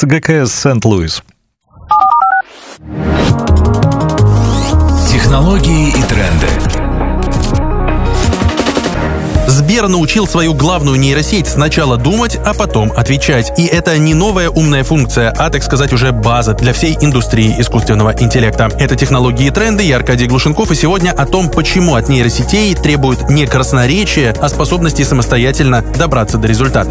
с ГКС Сент-Луис. Технологии и тренды. Сбер научил свою главную нейросеть сначала думать, а потом отвечать. И это не новая умная функция, а, так сказать, уже база для всей индустрии искусственного интеллекта. Это технологии и тренды. Я Аркадий Глушенков, и сегодня о том, почему от нейросетей требуют не красноречия, а способности самостоятельно добраться до результата.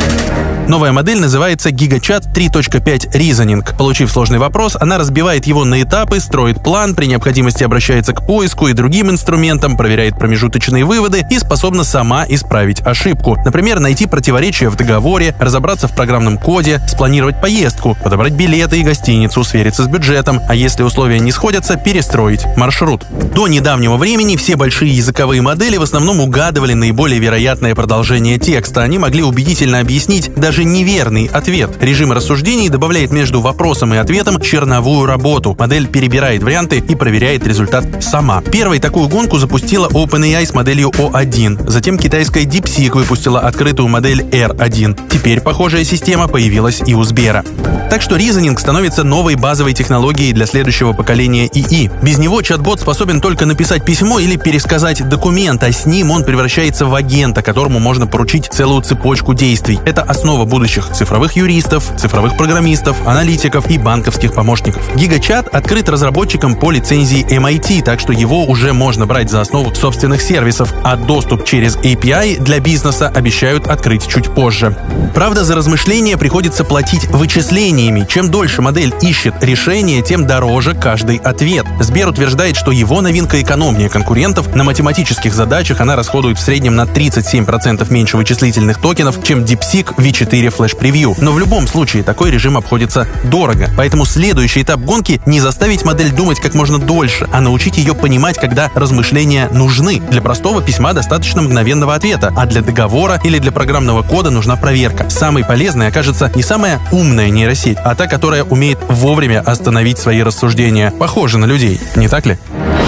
Новая модель называется GigaChat 3.5 Reasoning. Получив сложный вопрос, она разбивает его на этапы, строит план, при необходимости обращается к поиску и другим инструментам, проверяет промежуточные выводы и способна сама исправить ошибку. Например, найти противоречия в договоре, разобраться в программном коде, спланировать поездку, подобрать билеты и гостиницу, свериться с бюджетом, а если условия не сходятся, перестроить маршрут. До недавнего времени все большие языковые модели в основном угадывали наиболее вероятное продолжение текста. Они могли убедительно объяснить даже неверный ответ. Режим рассуждений добавляет между вопросом и ответом черновую работу. Модель перебирает варианты и проверяет результат сама. Первой такую гонку запустила OpenAI с моделью O1. Затем китайская DeepSeek выпустила открытую модель R1. Теперь похожая система появилась и у Сбера. Так что Reasoning становится новой базовой технологией для следующего поколения ИИ. Без него чат-бот способен только написать письмо или пересказать документ, а с ним он превращается в агента, которому можно поручить целую цепочку действий. Это основа будущих цифровых юристов, цифровых программистов, аналитиков и банковских помощников. GigaChat открыт разработчикам по лицензии MIT, так что его уже можно брать за основу собственных сервисов, а доступ через API для бизнеса обещают открыть чуть позже. Правда, за размышления приходится платить вычислениями. Чем дольше модель ищет решение, тем дороже каждый ответ. Сбер утверждает, что его новинка экономнее конкурентов. На математических задачах она расходует в среднем на 37% меньше вычислительных токенов, чем DeepSeek V4 Flash Preview. Но в любом случае такой режим обходится дорого. Поэтому следующий этап гонки — не заставить модель думать как можно дольше, а научить ее понимать, когда размышления нужны. Для простого письма достаточно мгновенного ответа, а для договора или для программного кода нужна проверка. Самой полезной окажется не самая умная нейросеть, а та, которая умеет вовремя остановить свои рассуждения. Похоже на людей, не так ли?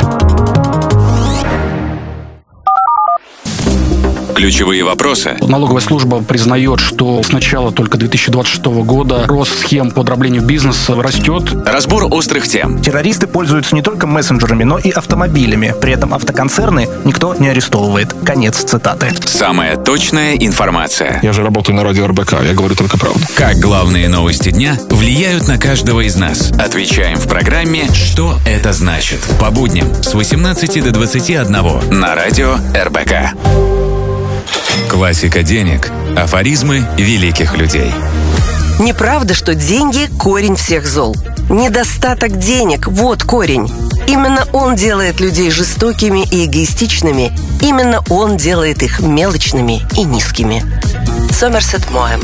Ключевые вопросы. Налоговая служба признает, что с начала только 2026 года рост схем по дроблению бизнеса растет. Разбор острых тем. Террористы пользуются не только мессенджерами, но и автомобилями. При этом автоконцерны никто не арестовывает. Конец цитаты. Самая точная информация. Я же работаю на радио РБК, я говорю только правду. Как главные новости дня влияют на каждого из нас. Отвечаем в программе «Что это значит?» По будням с 18 до 21 на радио РБК. Классика денег. Афоризмы великих людей. Неправда, что деньги – корень всех зол. Недостаток денег – вот корень. Именно он делает людей жестокими и эгоистичными. Именно он делает их мелочными и низкими. Сомерсет Моэм.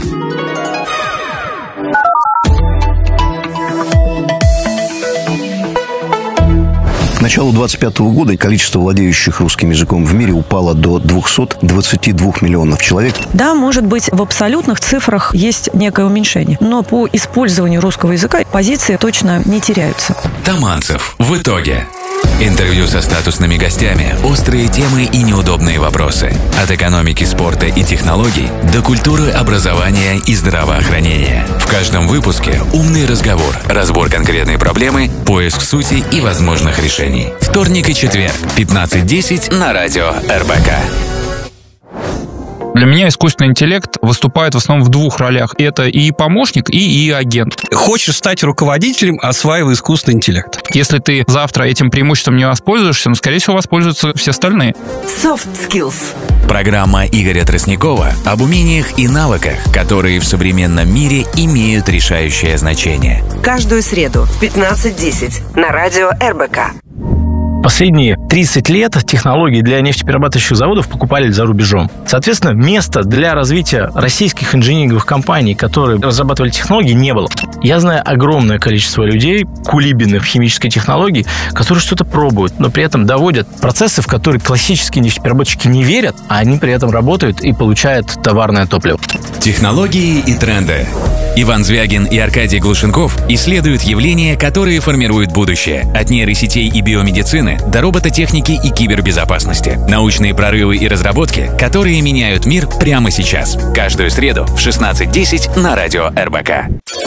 К началу 2025 года количество владеющих русским языком в мире упало до 222 миллионов человек. Да, может быть, в абсолютных цифрах есть некое уменьшение, но по использованию русского языка позиции точно не теряются. Таманцев. В итоге. Интервью со статусными гостями, острые темы и неудобные вопросы. От экономики, спорта и технологий до культуры, образования и здравоохранения. В каждом выпуске умный разговор, разбор конкретной проблемы, поиск сути и возможных решений. Вторник и четверг, 15:10 на радио РБК. Для меня искусственный интеллект выступает в основном в двух ролях. Это и помощник, и агент. Хочешь стать руководителем, осваивай искусственный интеллект. Если ты завтра этим преимуществом не воспользуешься, скорее всего, воспользуются все остальные. Soft skills. Программа Игоря Тростникова об умениях и навыках, которые в современном мире имеют решающее значение. Каждую среду в 15:10 на радио РБК. Последние 30 лет технологии для нефтеперерабатывающих заводов покупали за рубежом. Соответственно, места для развития российских инжиниринговых компаний, которые разрабатывали технологии, не было. Я знаю огромное количество людей, кулибиных в химической технологии, которые что-то пробуют, но при этом доводят процессы, в которые классические нефтепереработчики не верят, а они при этом работают и получают товарное топливо. Технологии и тренды. Иван Звягин и Аркадий Глушенков исследуют явления, которые формируют будущее. От нейросетей и биомедицины до робототехники и кибербезопасности. Научные прорывы и разработки, которые меняют мир прямо сейчас. Каждую среду в 16:10 на радио РБК.